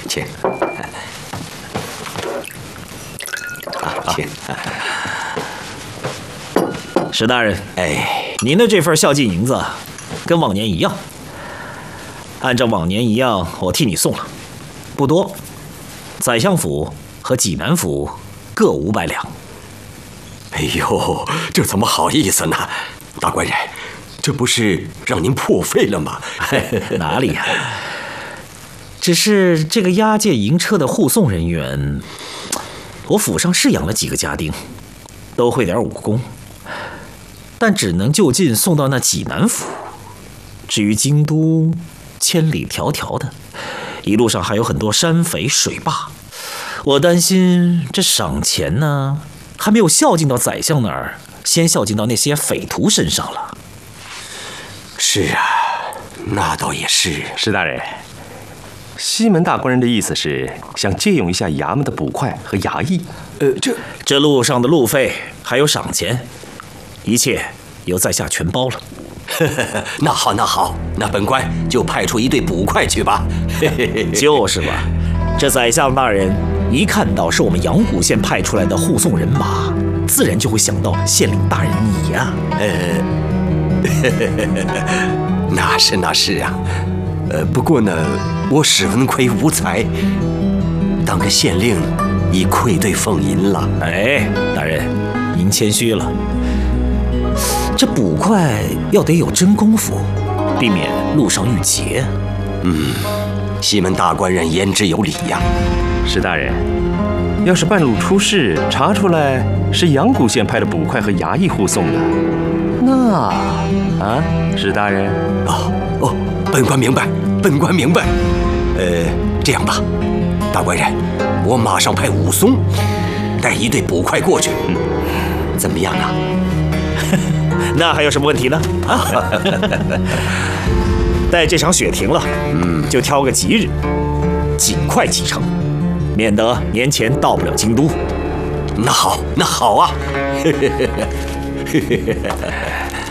请。请。 石大人， 哎， 您的这份孝敬银子，跟往年一样。按照往年一样，我替你送了，不多。宰相府和济南府各500两。 哎呦，这怎么好意思呢？大官人，这不是让您破费了吗？ 哪里呀？只是这个押解银车的护送人员，我府上是养了几个家丁，都会点武功，但只能就近送到那济南府。至于京都，千里迢迢的，一路上还有很多山匪水坝，我担心这赏钱呢，还没有孝敬到宰相那儿，先孝敬到那些匪徒身上了。 是啊，那倒也是。 石大人，西门大官人的意思是想借用一下衙门的捕快和衙役。 这路上的路费还有赏钱，一切由在下全包了。 那好，那好，那本官就派出一队捕快去吧。 就是吧，这宰相大人一看到是我们阳谷县派出来的护送人马，自然就会想到县令大人你呀。 那是啊。不过呢，我史文奎无才，当个县令已愧对凤吟了。 哎，大人，您谦虚了。这捕快要得有真功夫，避免路上遇劫。 西门大官人言之有理呀。 石大人，要是半路出事，查出来是阳谷县派的捕快和衙役护送的，那石大人， 本官明白，本官明白。这样吧，大官人，我马上派武松带一队捕快过去，怎么样啊？ 那还有什么问题呢？待这场雪停了，就挑个吉日，尽快启程，免得年前到不了京都。 那好啊。